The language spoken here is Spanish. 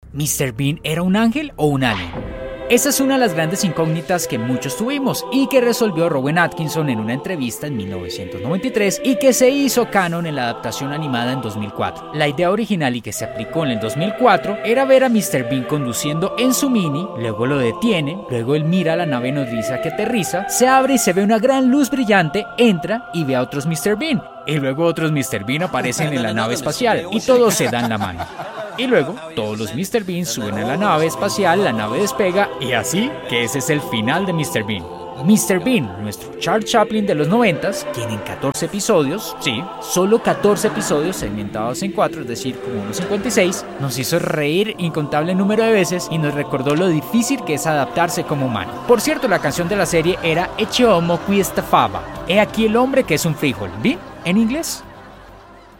¿Mr. Bean era un ángel o un alien? Esa es una de las grandes incógnitas que muchos tuvimos y que resolvió Rowan Atkinson en una entrevista en 1993 y que se hizo canon en la adaptación animada en 2004. La idea original y que se aplicó en el 2004 era ver a Mr. Bean conduciendo en su Mini, luego lo detiene, luego él mira la nave nodriza que aterriza, se abre y se ve una gran luz brillante, entra y ve a otros Mr. Bean. Y luego otros Mr. Bean aparecen en la nave espacial y todos se dan la mano. Y luego, todos los Mr. Bean suben a la nave espacial, la nave despega y así que ese es el final de Mr. Bean. Mr. Bean, nuestro Charles Chaplin de los 90s, tienen 14 episodios, sí, solo 14 episodios segmentados en 4, es decir, como unos 56, nos hizo reír incontable número de veces y nos recordó lo difícil que es adaptarse como humano. Por cierto, la canción de la serie era Ecce Homo qui sta fava, he aquí el hombre que es un frijol, ¿bien? En inglés.